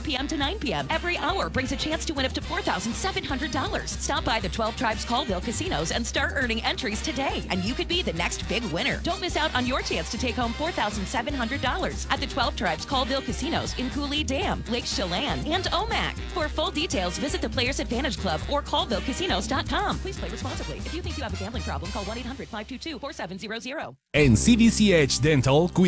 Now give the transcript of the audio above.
p.m. to 9 p.m. Every hour brings a chance to win up to $4,700. Stop by the 12 Tribes Colville Casinos and start earning entries today, and you could be the next big winner. Don't miss out on your chance to take home $4,700 at the 12 Tribes Colville Casinos in Cooley Dam, Lake Chelan, and Omak. For full details, visit the Players Advantage Club or ColvilleCasinos.com. Please play responsibly. If you think you have a gambling problem, call 1-800-522-4700. En CVCH Dental,